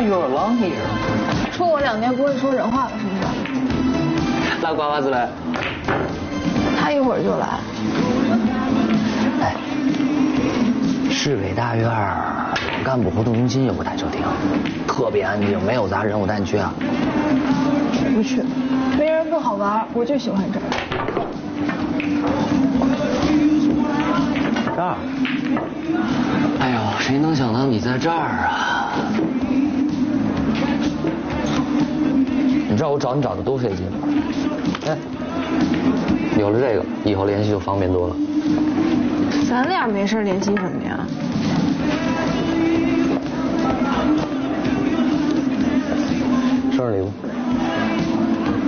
you alone here？ 说我2年不会说人话了，是不是？ 那瓜娃子嘞？ 他一会儿就来。 哎，市委大院干部活动中心有个台球厅，特别安静，没有杂人，我带你去啊。 不去，没人不好玩，我就喜欢这儿。 这儿？哎呦，谁能想到你在这儿啊？你知道我找你找的多费劲吗？哎，有了这个，以后联系就方便多了。 咱俩没事联系什么呀？ 生日礼物。